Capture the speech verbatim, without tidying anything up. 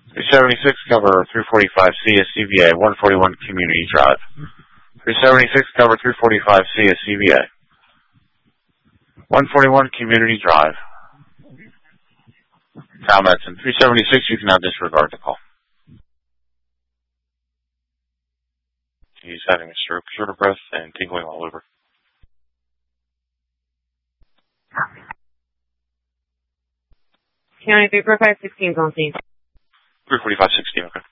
three seventy-six, cover three forty-five C S C V A, one forty-one Community Drive. three seventy-six, cover three forty-five C S C V A, one forty-one Community Drive. Cal Medicine, three seventy-six, you can now disregard the call. He's having a stroke, short of breath, and tingling all over. County three forty-five sixteen, on scene. three forty-five sixteen, okay.